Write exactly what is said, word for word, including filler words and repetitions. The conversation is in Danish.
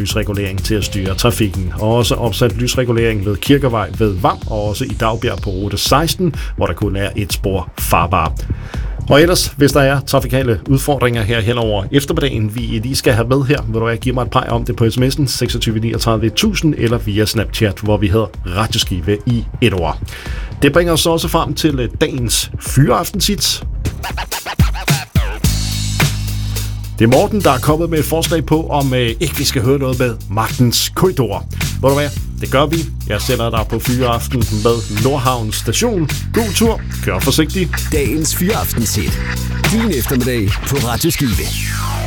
lysregulering til at styre trafikken. Og også opsat lysregulering ved Kirkevej ved Vam, og også i Dagbjerg på rute seksten, hvor der kun er et spor farbar. Og ellers, hvis der er trafikale udfordringer her hen over eftermiddagen, vi lige skal have med her, vil du give mig et pej om det på sms'en seksogtyve niogtredive tusind eller via Snapchat, hvor vi hedder Radioskive i et ord. Det bringer os så også frem til dagens fyraftensits. Det er Morten, der er kommet med et forslag på, om øh, ikke vi skal høre noget med Magtens Korridor. Hvor du hvad? Det gør vi. Jeg sender dig på Fyraften med Nordhavn Station. God tur. Kør forsigtigt. Dagens Fyraftenshit. Din eftermiddag på Radioskive.